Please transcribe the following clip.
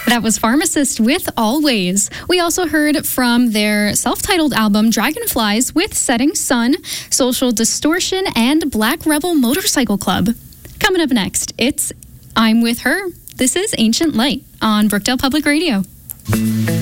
That was Pharmacist with Always. We also heard from their self-titled album Dragonflies with Setting Sun, Social Distortion, and Black Rebel Motorcycle Club. Coming up next, it's I'm With Her. This is Ancient Light on Brookdale Public Radio.